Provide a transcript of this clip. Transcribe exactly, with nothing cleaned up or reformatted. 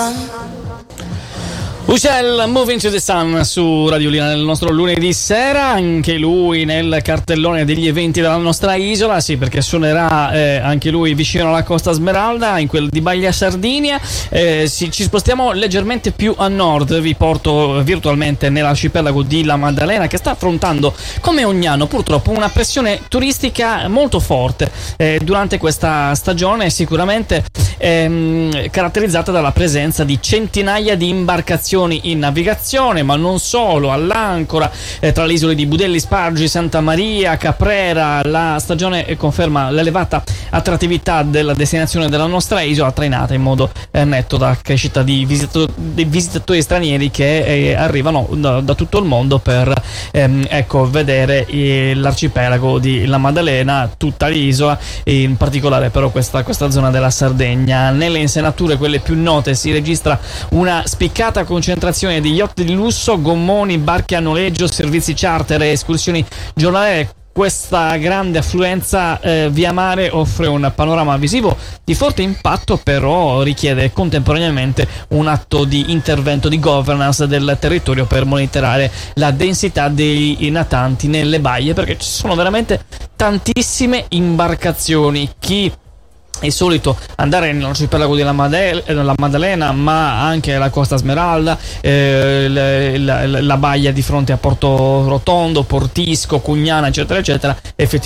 Ucel, Moving to the Sun su Radio Lina nel nostro lunedì sera, anche lui nel cartellone degli eventi della nostra isola, sì, perché suonerà eh, anche lui vicino alla Costa Smeralda, in quel di Baia Sardinia. Eh, sì, ci spostiamo leggermente più a nord, vi porto virtualmente nell'arcipelago di La Maddalena, che sta affrontando come ogni anno purtroppo una pressione turistica molto forte eh, durante questa stagione, sicuramente ehm, caratterizzata dalla presenza di centinaia di imbarcazioni in navigazione, ma non solo, all'ancora eh, tra le isole di Budelli, Spargi, Santa Maria, Caprera. La stagione conferma l'elevata attrattività della destinazione della nostra isola, trainata in modo eh, netto da crescita di, visitato- di visitatori stranieri che eh, arrivano da, da tutto il mondo per ehm, ecco, vedere eh, l'arcipelago di La Maddalena, tutta l'isola, e in particolare però questa, questa zona della Sardegna. Nelle insenature, quelle più note, si registra una spiccata concentrazione di yacht di lusso, gommoni, barche a noleggio, servizi charter e escursioni giornaliere. Questa grande affluenza eh, via mare offre un panorama visivo di forte impatto, però richiede contemporaneamente un atto di intervento di governance del territorio per monitorare la densità dei natanti nelle baie, perché ci sono veramente tantissime imbarcazioni. Chi è solito andare nell'arcipelago della Maddalena, ma anche la Costa Smeralda, eh, la, la, la baia di fronte a Porto Rotondo, Portisco, Cugnana, eccetera eccetera, effettivamente